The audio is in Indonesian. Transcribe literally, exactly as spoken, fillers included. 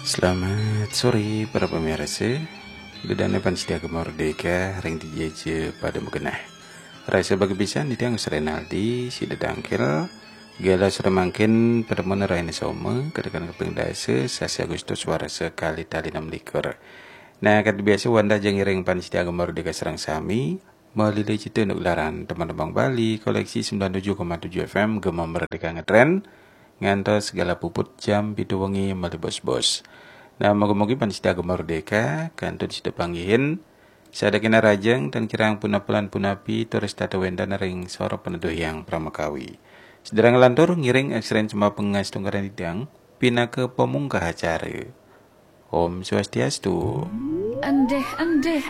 Selamat sore para pemirsa. Gedane pansidia Merdeka ring dijeje pada mukenah. Rasa bagi pisan di tiang Renaldi si dedangkel gala seremangkin pada menerai soma kedekan keping dasa sasi Agustus warasa kali tali enam likur. Nah, kata biasa wanda jangi ring pansidia Merdeka serang sami melalui cita untuk laran teman-teman Bali koleksi sembilan puluh tujuh koma tujuh F M Gema Merdeka ngetren ngantos segala puput jam pitu wengi mali bos-bos. Nah, moga-moga panisida Merdeka kantun sida panggihin sada kena rajang dan kirang punapulan punapi terus tata wenda ring soro peneduh yang pramakawi. Sederang lantur ngiring ekstren cuma pengas tunggaran idang pina ke pemungkah acara. Om Swastiastu. Andeh, andeh.